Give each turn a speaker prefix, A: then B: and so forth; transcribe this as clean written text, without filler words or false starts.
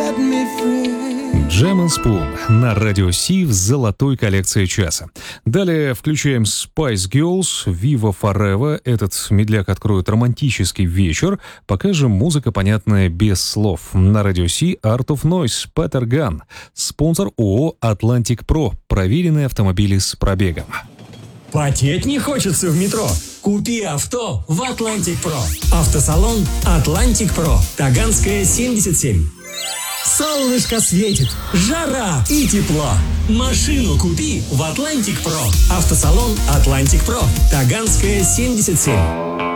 A: Джем and Spoon на Радио Си в золотой коллекции часа. Далее включаем Spice Girls, Viva Forever. Этот медляк откроет романтический вечер. Пока же музыка, понятная без слов. На Радио Си Art of Noise, Peter Gunn. Спонсор ООО «Atlantic Pro». Проверенные автомобили с пробегом.
B: Потеть не хочется в метро? Купи авто в Atlantic Pro. Автосалон Atlantic Pro. Таганская, 77. Солнышко светит, жара и тепло. Машину купи в Atlantic Pro. Автосалон Atlantic Pro. Таганская, 77.